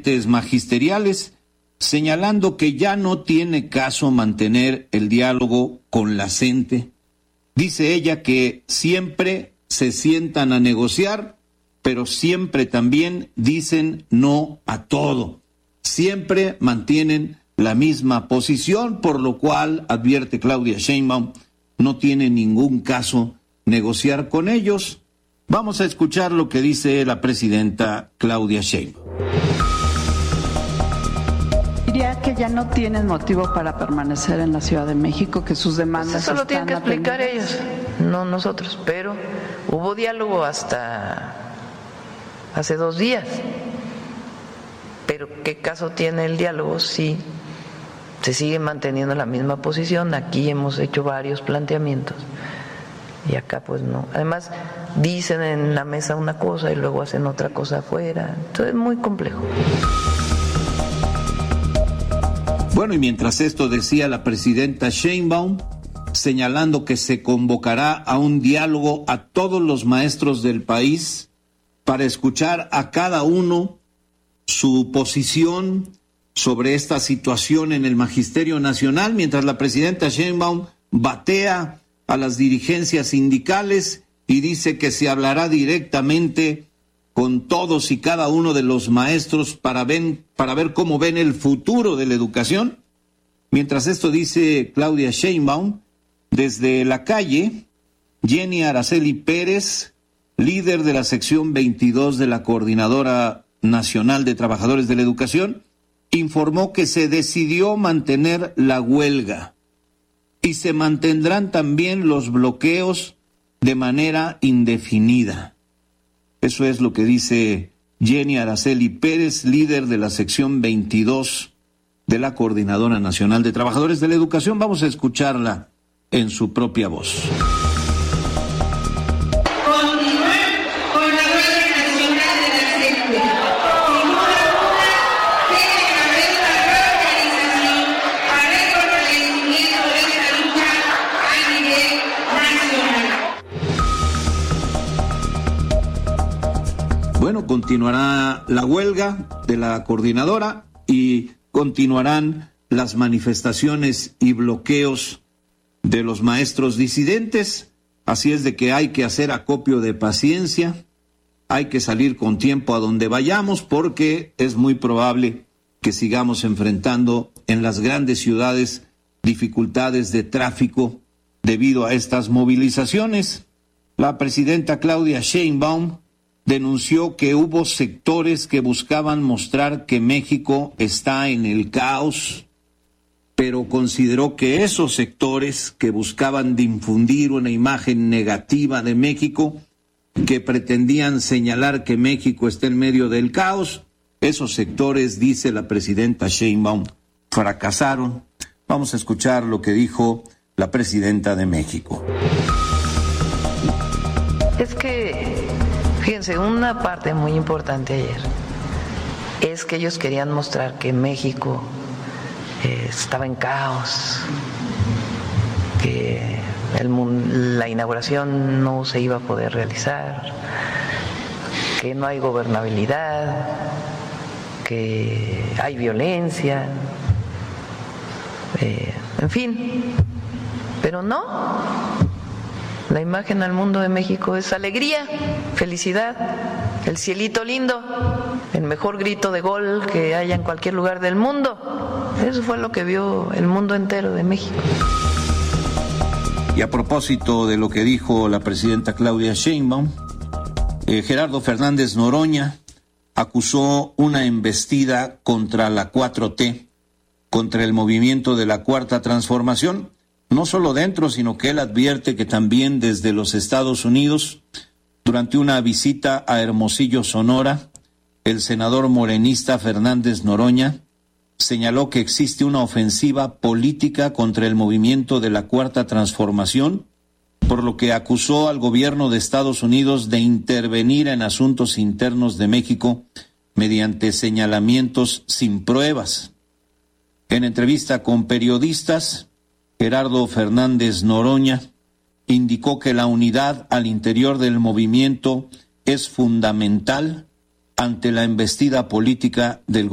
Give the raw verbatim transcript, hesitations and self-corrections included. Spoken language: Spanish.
dirigentes magisteriales, señalando que ya no tiene caso mantener el diálogo con la C E N T E. Dice ella que siempre se sientan a negociar, pero siempre también dicen no a todo. Siempre mantienen la misma posición, por lo cual, advierte Claudia Sheinbaum, no tiene ningún caso negociar con ellos. Vamos a escuchar lo que dice la presidenta Claudia Sheinbaum. Diría que ya no tienen motivo para permanecer en la Ciudad de México, que sus demandas pues eso lo están tienen que explicar atendidas. ellos, no nosotros, pero hubo diálogo hasta hace dos días. Pero ¿qué caso tiene el diálogo si se sigue manteniendo la misma posición? Aquí hemos hecho varios planteamientos y acá pues no. Además dicen en la mesa una cosa y luego hacen otra cosa afuera. Entonces es muy complejo. Bueno, y mientras esto decía la presidenta Sheinbaum, señalando que se convocará a un diálogo a todos los maestros del país para escuchar a cada uno su posición sobre esta situación en el Magisterio Nacional, mientras la presidenta Sheinbaum batea a las dirigencias sindicales y dice que se hablará directamente con todos y cada uno de los maestros para ver, para ver cómo ven el futuro de la educación. Mientras esto dice Claudia Sheinbaum, desde la calle, Jenny Araceli Pérez, líder de la sección veintidós de la Coordinadora Nacional de Trabajadores de la Educación, informó que se decidió mantener la huelga y se mantendrán también los bloqueos de manera indefinida. Eso es lo que dice Jenny Araceli Pérez, líder de la sección veintidós de la Coordinadora Nacional de Trabajadores de la Educación. Vamos a escucharla en su propia voz. Bueno, continuará la huelga de la coordinadora y continuarán las manifestaciones y bloqueos de los maestros disidentes. Así es de que hay que hacer acopio de paciencia, hay que salir con tiempo a donde vayamos, porque es muy probable que sigamos enfrentando en las grandes ciudades dificultades de tráfico debido a estas movilizaciones. La presidenta Claudia Sheinbaum denunció que hubo sectores que buscaban mostrar que México está en el caos, pero consideró que esos sectores que buscaban difundir una imagen negativa de México, que pretendían señalar que México está en medio del caos, esos sectores, dice la presidenta Sheinbaum, fracasaron. Vamos a escuchar lo que dijo la presidenta de México. Es que fíjense, una parte muy importante ayer es que ellos querían mostrar que México eh, estaba en caos, que el, la inauguración no se iba a poder realizar, que no hay gobernabilidad, que hay violencia, eh, en fin, pero no. La imagen al mundo de México es alegría, felicidad, el cielito lindo, el mejor grito de gol que haya en cualquier lugar del mundo. Eso fue lo que vio el mundo entero de México. Y a propósito de lo que dijo la presidenta Claudia Sheinbaum, eh, Gerardo Fernández Noroña acusó una embestida contra la cuatro T, contra el movimiento de la Cuarta Transformación, no solo dentro, sino que él advierte que también desde los Estados Unidos, durante una visita a Hermosillo, Sonora, el senador morenista Fernández Noroña señaló que existe una ofensiva política contra el movimiento de la Cuarta Transformación, por lo que acusó al gobierno de Estados Unidos de intervenir en asuntos internos de México mediante señalamientos sin pruebas. En entrevista con periodistas, Gerardo Fernández Noroña indicó que la unidad al interior del movimiento es fundamental ante la embestida política del